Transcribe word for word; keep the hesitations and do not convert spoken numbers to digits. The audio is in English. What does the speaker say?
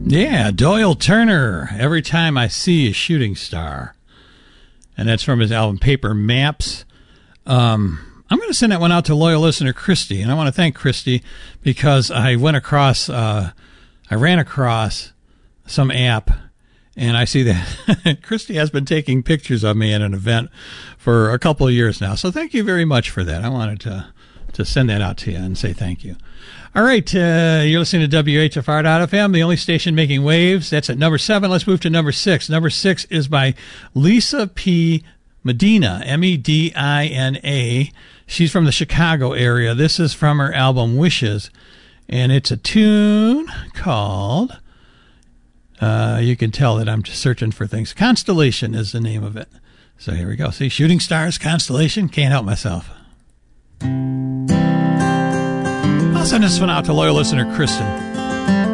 Yeah, Doyle Turner, Every Time I See a Shooting Star. And that's from his album Paper Maps. Um, I'm going to send that one out to loyal listener Christy. And I want to thank Christy because I went across, uh, I ran across some app, and I see that Christy has been taking pictures of me at an event for a couple of years now. So thank you very much for that. I wanted to, to send that out to you and say thank you. All right, uh, you're listening to W H F R dot F M, the only station making waves. That's at number seven. Let's move to number six. Number six is by Lisa P. Medina, M E D I N A. She's from the Chicago area. This is from her album Wishes, and it's a tune called, uh, you can tell that I'm just searching for things. Constellation is the name of it. So here we go. See, Shooting Stars, Constellation, can't help myself. I'll send this one out to loyal listener Kristen.